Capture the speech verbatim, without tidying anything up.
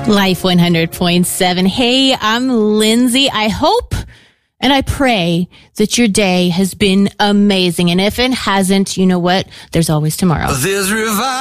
Life one hundred point seven. Hey, I'm Lindsay. I hope and I pray that your day has been amazing. And if it hasn't, you know what? There's always tomorrow. There's revival.